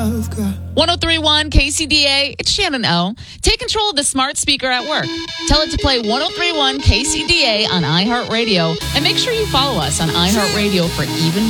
1031 KCDA, it's Shannon O. Take control of the smart speaker at work. Tell it to play 1031 KCDA on iHeartRadio, and make sure you follow us on iHeartRadio for even